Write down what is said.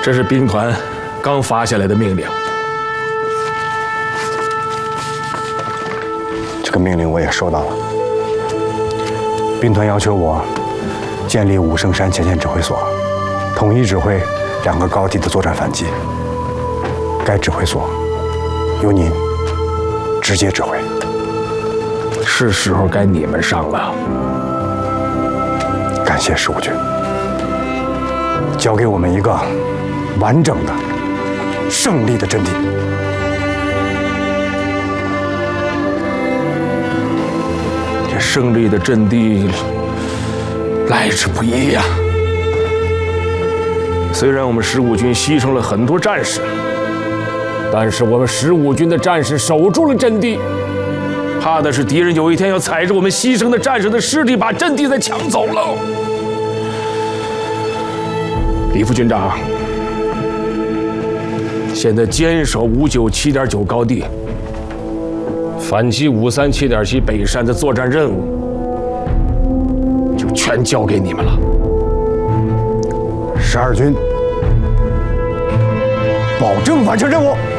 这是兵团刚发下来的命令。 这个命令我也收到了。兵团要求我建立武圣山前线指挥所，统一指挥2个高地的作战反击。该指挥所由您直接指挥。 是时候该你们上了。 感谢15军，交给我们一个完整的、胜利的阵地。 这胜利的阵地来之不易呀。虽然我们15军牺牲了很多战士，但是我们15军的战士守住了阵地。怕的是敌人有一天要踩着我们牺牲的战士的尸体，把阵地再抢走了。李副军长，现在坚守597.9高地，反击537.7北山的作战任务，就全交给你们了。 12军保证完成任务。